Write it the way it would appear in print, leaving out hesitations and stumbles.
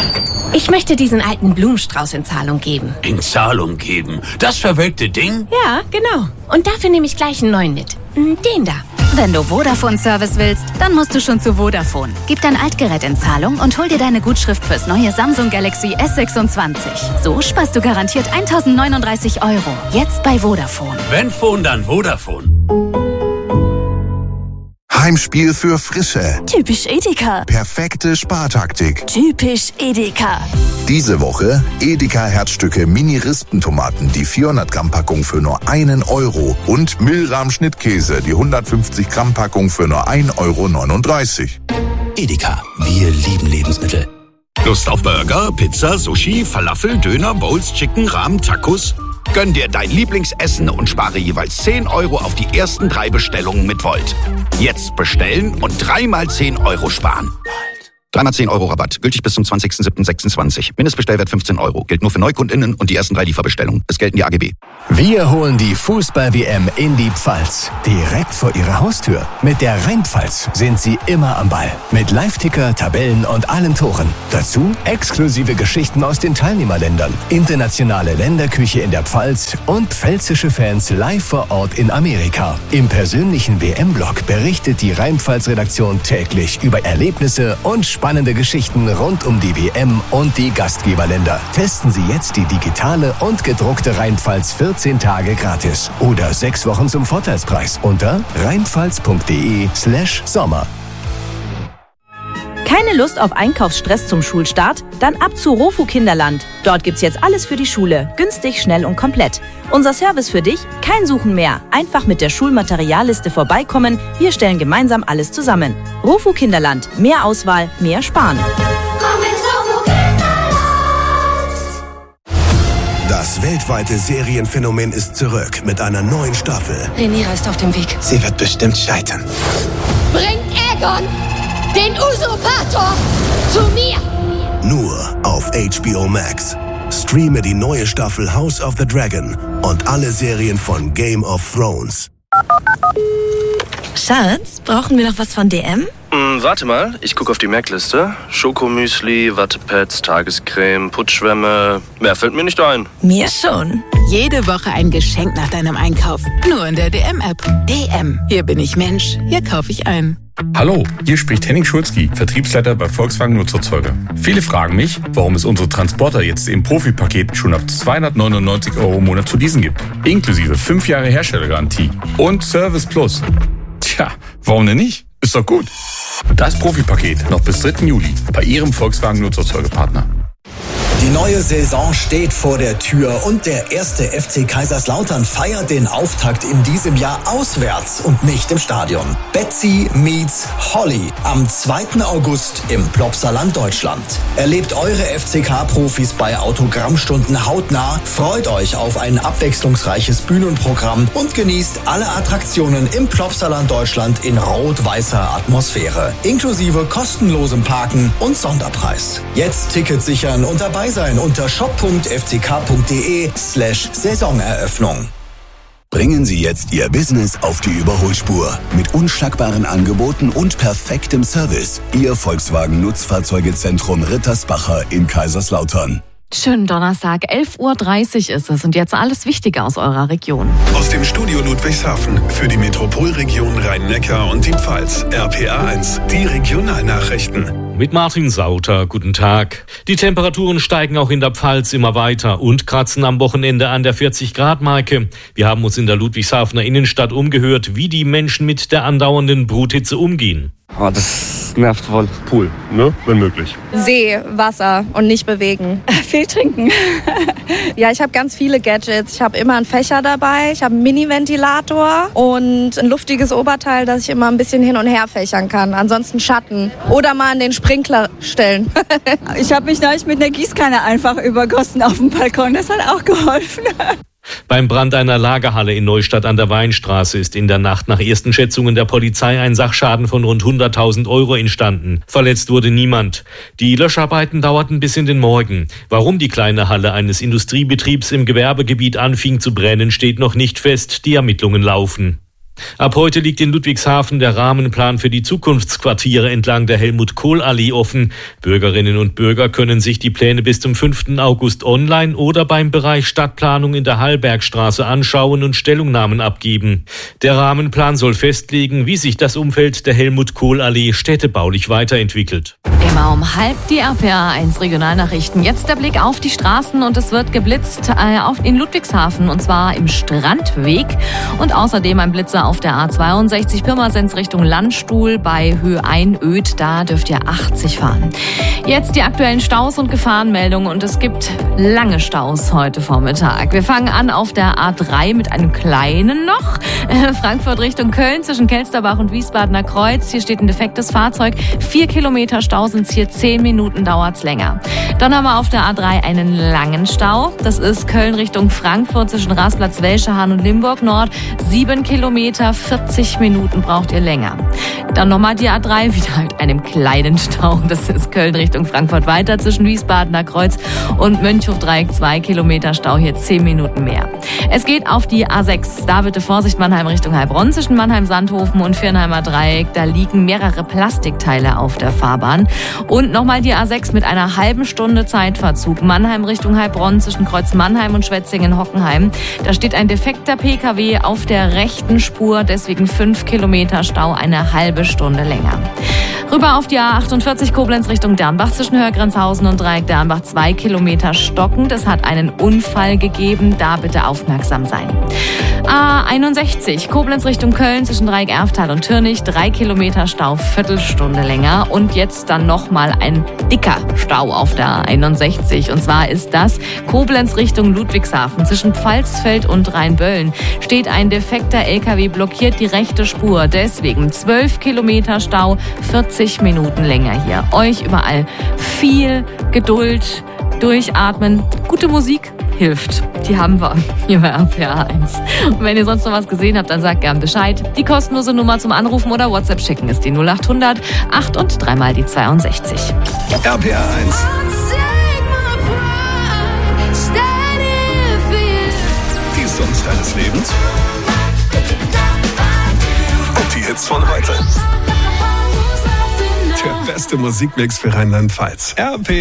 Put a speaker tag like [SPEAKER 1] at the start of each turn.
[SPEAKER 1] Ich möchte diesen alten Blumenstrauß in Zahlung geben.
[SPEAKER 2] In Zahlung geben? Das verwelkte Ding?
[SPEAKER 1] Ja, genau. Und dafür nehme ich gleich einen neuen mit. Den da.
[SPEAKER 3] Wenn du Vodafone-Service willst, dann musst du schon zu Vodafone. Gib dein Altgerät in Zahlung und hol dir deine Gutschrift fürs neue Samsung Galaxy S26. So sparst du garantiert 1.039 €. Jetzt bei Vodafone.
[SPEAKER 2] Wenn Phone, dann Vodafone.
[SPEAKER 4] Heimspiel für Frische.
[SPEAKER 5] Typisch Edeka.
[SPEAKER 4] Perfekte Spartaktik.
[SPEAKER 5] Typisch Edeka.
[SPEAKER 4] Diese Woche Edeka Herzstücke Mini-Rispentomaten, die 400 Gramm Packung für nur 1 € und Milram Schnittkäse, die 150 Gramm Packung für nur 1,39 €.
[SPEAKER 6] Edeka, wir lieben Lebensmittel.
[SPEAKER 2] Lust auf Burger, Pizza, Sushi, Falafel, Döner, Bowls, Chicken, Rahmen, Tacos? Gönn dir dein Lieblingsessen und spare jeweils 10 € auf die ersten 3 Bestellungen mit Volt. Jetzt bestellen und 3 mal 10 € sparen. 3 mal 10 € Rabatt. Gültig bis zum 20.07.26. Mindestbestellwert 15 €. Gilt nur für NeukundInnen und die ersten 3 Lieferbestellungen. Es gelten die AGB.
[SPEAKER 7] Wir holen die Fußball-WM in die Pfalz. Direkt vor Ihrer Haustür. Mit der Rheinpfalz sind Sie immer am Ball. Mit Live-Ticker, Tabellen und allen Toren. Dazu exklusive Geschichten aus den Teilnehmerländern. Internationale Länderküche in der Pfalz und pfälzische Fans live vor Ort in Amerika. Im persönlichen WM-Blog berichtet die Rheinpfalz-Redaktion täglich über Erlebnisse und spannende Geschichten rund um die WM und die Gastgeberländer. Testen Sie jetzt die digitale und gedruckte Rheinpfalz 14 Tage gratis oder 6 Wochen zum Vorteilspreis unter rheinpfalz.de/Sommer.
[SPEAKER 8] Keine Lust auf Einkaufsstress zum Schulstart? Dann ab zu Rofu Kinderland. Dort gibt's jetzt alles für die Schule. Günstig, schnell und komplett. Unser Service für dich? Kein Suchen mehr. Einfach mit der Schulmaterialliste vorbeikommen. Wir stellen gemeinsam alles zusammen. Rofu Kinderland. Mehr Auswahl, mehr Sparen.
[SPEAKER 9] Das weltweite Serienphänomen ist zurück mit einer neuen Staffel.
[SPEAKER 10] Rhaenyra ist auf dem Weg.
[SPEAKER 11] Sie wird bestimmt scheitern.
[SPEAKER 10] Bringt Aegon, den Usurpator, zu mir!
[SPEAKER 9] Nur auf HBO Max. Streame die neue Staffel House of the Dragon und alle Serien von Game of Thrones.
[SPEAKER 5] Schatz, brauchen wir noch was von DM?
[SPEAKER 12] Warte mal, ich gucke auf die Merkliste. Schokomüsli, Wattepads, Tagescreme, Putzschwämme. Mehr fällt mir nicht ein.
[SPEAKER 5] Mir schon.
[SPEAKER 13] Jede Woche ein Geschenk nach deinem Einkauf. Nur in der DM-App. DM. Hier bin ich Mensch. Hier kaufe ich ein.
[SPEAKER 14] Hallo, hier spricht Henning Schulzki, Vertriebsleiter bei Volkswagen Nutzerzeuger. Viele fragen mich, warum es unsere Transporter jetzt im Profi-Paket schon ab 299 € im Monat zu leasen gibt. Inklusive 5 Jahre Herstellergarantie und Service Plus. Tja, warum denn nicht? Ist doch gut. Das Profi-Paket noch bis 3. Juli bei Ihrem Volkswagen Nutzerzeugerpartner.
[SPEAKER 6] Die neue Saison steht vor der Tür und der erste FC Kaiserslautern feiert den Auftakt in diesem Jahr auswärts und nicht im Stadion. Betsy meets Holly am 2. August im Plopsaland, Deutschland. Erlebt eure FCK-Profis bei Autogrammstunden hautnah, freut euch auf ein abwechslungsreiches Bühnenprogramm und genießt alle Attraktionen im Plopsaland, Deutschland in rot-weißer Atmosphäre, inklusive kostenlosem Parken und Sonderpreis. Jetzt Tickets sichern und dabei sein unter shop.fck.de/Saisoneröffnung.
[SPEAKER 9] Bringen Sie jetzt Ihr Business auf die Überholspur. Mit unschlagbaren Angeboten und perfektem Service. Ihr Volkswagen Nutzfahrzeugezentrum Rittersbacher in Kaiserslautern.
[SPEAKER 15] Schönen Donnerstag, 11:30 Uhr ist es und jetzt alles Wichtige aus eurer Region.
[SPEAKER 16] Aus dem Studio Ludwigshafen für die Metropolregion Rhein-Neckar und die Pfalz. RPA 1, die Regionalnachrichten.
[SPEAKER 17] Mit Martin Sauter, guten Tag. Die Temperaturen steigen auch in der Pfalz immer weiter und kratzen am Wochenende an der 40-Grad-Marke. Wir haben uns in der Ludwigshafener Innenstadt umgehört, wie die Menschen mit der andauernden Bruthitze umgehen.
[SPEAKER 18] Oh, das nervt voll. Pool, ne? Wenn möglich.
[SPEAKER 19] See, Wasser und nicht bewegen. Viel trinken. Ja, ich habe ganz viele Gadgets. Ich habe immer einen Fächer dabei, ich habe einen Mini-Ventilator und ein luftiges Oberteil, das ich immer ein bisschen hin und her fächern kann. Ansonsten Schatten oder mal an den Sprinkler stellen.
[SPEAKER 20] Ich habe mich neulich mit einer Gießkanne einfach übergossen auf dem Balkon. Das hat auch geholfen.
[SPEAKER 17] Beim Brand einer Lagerhalle in Neustadt an der Weinstraße ist in der Nacht nach ersten Schätzungen der Polizei ein Sachschaden von rund 100.000 € entstanden. Verletzt wurde niemand. Die Löscharbeiten dauerten bis in den Morgen. Warum die kleine Halle eines Industriebetriebs im Gewerbegebiet anfing zu brennen, steht noch nicht fest. Die Ermittlungen laufen. Ab heute liegt in Ludwigshafen der Rahmenplan für die Zukunftsquartiere entlang der Helmut-Kohl-Allee offen. Bürgerinnen und Bürger können sich die Pläne bis zum 5. August online oder beim Bereich Stadtplanung in der Hallbergstraße anschauen und Stellungnahmen abgeben. Der Rahmenplan soll festlegen, wie sich das Umfeld der Helmut-Kohl-Allee städtebaulich weiterentwickelt.
[SPEAKER 15] Immer um 12:30 die RPA1 Regionalnachrichten. Jetzt der Blick auf die Straßen und es wird geblitzt in Ludwigshafen und zwar im Strandweg und außerdem ein Blitzer auf der A62 Pirmasens Richtung Landstuhl bei Höhe Einöd. Da dürft ihr 80 fahren. Jetzt die aktuellen Staus und Gefahrenmeldungen und es gibt lange Staus heute Vormittag. Wir fangen an auf der A3 mit einem kleinen noch. Frankfurt Richtung Köln zwischen Kelsterbach und Wiesbadener Kreuz. Hier steht ein defektes Fahrzeug. 4 Kilometer Stau sind es hier, 10 Minuten dauert es länger. Dann haben wir auf der A3 einen langen Stau. Das ist Köln Richtung Frankfurt zwischen Rasplatz, Welschehahn und Limburg Nord. 7 Kilometer, 40 Minuten braucht ihr länger. Dann nochmal die A3, wieder mit einem kleinen Stau. Das ist Köln Richtung Frankfurt weiter zwischen Wiesbadener Kreuz und Mönchhof-Dreieck. 2 Kilometer Stau, hier 10 Minuten mehr. Es geht auf die A6. Da bitte Vorsicht, Mannheim Richtung Heilbronn zwischen Mannheim-Sandhofen und Viernheimer Dreieck. Da liegen mehrere Plastikteile auf der Fahrbahn. Und nochmal die A6 mit einer halben Stunde Zeitverzug. Mannheim Richtung Heilbronn zwischen Kreuz Mannheim und Schwetzingen-Hockenheim. Da steht ein defekter PKW auf der rechten Spur. Deswegen 5 Kilometer Stau, eine halbe Stunde länger. Rüber auf die A48 Koblenz Richtung Dernbach zwischen Hörgrenzhausen und Dreieck Dernbach 2 Kilometer stockend. Es hat einen Unfall gegeben, da bitte aufmerksam sein. A61 Koblenz Richtung Köln zwischen Dreieck Erftal und Türnich 3 Kilometer Stau, Viertelstunde länger. Und jetzt dann nochmal ein dicker Stau auf der A61. Und zwar ist das Koblenz Richtung Ludwigshafen zwischen Pfalzfeld und Rheinböllen. Steht ein defekter LKW, blockiert die rechte Spur. Deswegen 12 Kilometer Stau, 40 Minuten länger hier. Euch überall viel Geduld, durchatmen, gute Musik hilft. Die haben wir hier bei RPA 1. Und wenn ihr sonst noch was gesehen habt, dann sagt gern Bescheid. Die kostenlose Nummer zum Anrufen oder WhatsApp schicken ist die 0800 8 und 3 mal die 62.
[SPEAKER 16] RPA 1. Die Songs deines Lebens. Und die Hits von heute. Der beste Musikmix für Rheinland-Pfalz. RPA